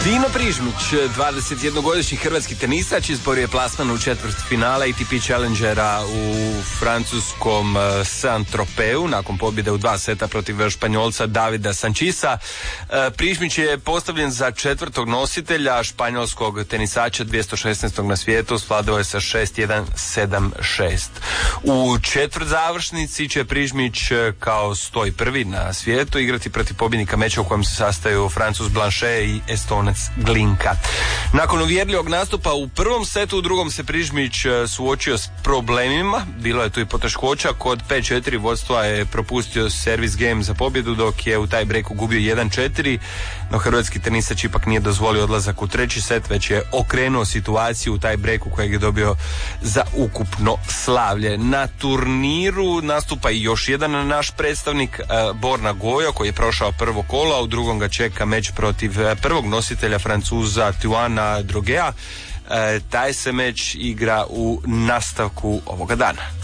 Dino Prižmić, 21-godišnji hrvatski tenisač, izborio je plasman u četvrtfinale ATP Challengera u francuskom Saint-Tropeu nakon pobjede u 2 seta protiv Španjolca Davida Sanchisa. Prižmić je postavljen za četvrtog nositelja španjolskog tenisača 216. na svijetu, svladao je sa 6-1, 7-6. U četvrtzavršnici će Prižmić kao 101. na svijetu igrati protiv pobjednika meča u kojem se sastaju Francuz Blanchet i Estonac Glinka. Nakon uvjerljivog nastupa u prvom setu, u drugom se Prižmić suočio s problemima. Bilo je tu i poteškoća. Kod 5-4 vodstva je propustio servis game za pobjedu, dok je u taj breaku gubio 1-4, no hrvatski tenisač ipak nije dozvolio odlazak u treći set, već je okrenuo situaciju u taj breaku kojeg je dobio za ukupno slavlje. Na turniru nastupa i još jedan naš predstavnik, Borna Gojo, koji je prošao prvo kolo, a u drugom ga čeka meč protiv prvog nositelja Francuza Tuana Drogea. Taj se meč igra u nastavku ovoga dana.